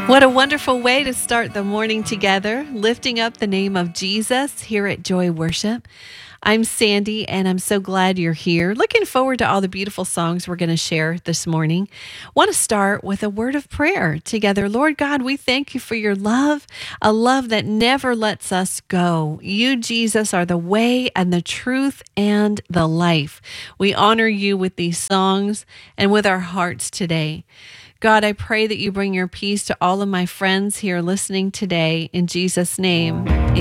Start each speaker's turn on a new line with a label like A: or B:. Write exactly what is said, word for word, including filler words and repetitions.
A: What a wonderful way to start the morning together, lifting up the name of Jesus here at Joy Worship. I'm Sandy, and I'm so glad you're here. Looking forward to all the beautiful songs we're going to share this morning. Want to start with a word of prayer together. Lord God, we thank you for your love, a love that never lets us go. You, Jesus, are the way and the truth and the life. We honor you with these songs and with our hearts today. God, I pray that you bring your peace to all of my friends here listening today in Jesus' name.